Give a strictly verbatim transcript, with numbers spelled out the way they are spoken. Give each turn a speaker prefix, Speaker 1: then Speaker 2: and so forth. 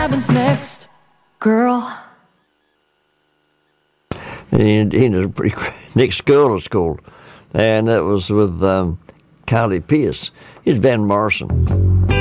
Speaker 1: happens next, girl?
Speaker 2: And he, he was a pretty next girl it's called, and that was with um, Carly Pearce. Here's Van Morrison.